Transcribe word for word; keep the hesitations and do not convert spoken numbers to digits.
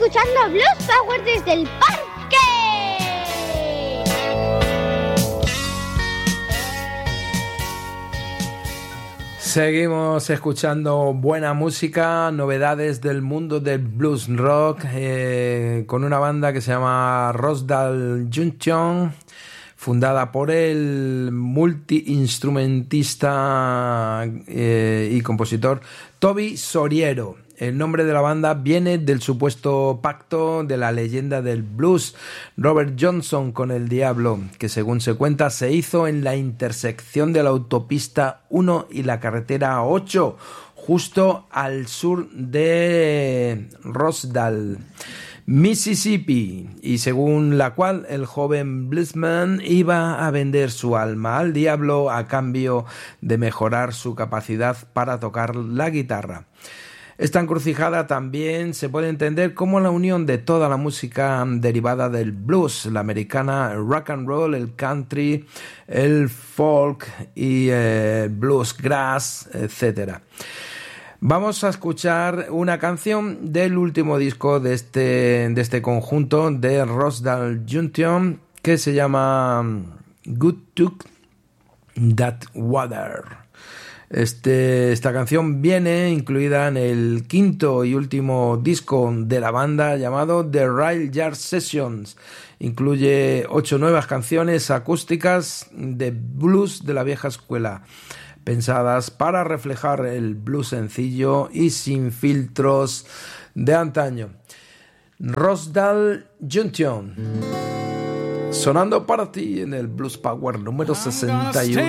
escuchando Blues Power desde el parque. Seguimos escuchando buena música, novedades del mundo del blues rock, eh, con una banda que se llama Rosdal Junction, fundada por el multiinstrumentista eh, y compositor Toby Soriero. El nombre de la banda viene del supuesto pacto de la leyenda del blues Robert Johnson con el diablo, que según se cuenta se hizo en la intersección de la autopista uno y la carretera ocho, justo al sur de Rosdale, Mississippi, y según la cual el joven bluesman iba a vender su alma al diablo a cambio de mejorar su capacidad para tocar la guitarra. Esta encrucijada también se puede entender como la unión de toda la música derivada del blues, la americana, el rock and roll, el country, el folk y eh, bluesgrass, etcétera. Vamos a escuchar una canción del último disco de este, de este conjunto de Rosdal Junction, que se llama Good Took That Water. Este, esta canción viene incluida en el quinto y último disco de la banda llamado The Rail Yard Sessions. Incluye ocho nuevas canciones acústicas de blues de la vieja escuela, pensadas para reflejar el blues sencillo y sin filtros de antaño. Rosdal Junction, sonando para ti en el Blues Power número sesenta y uno.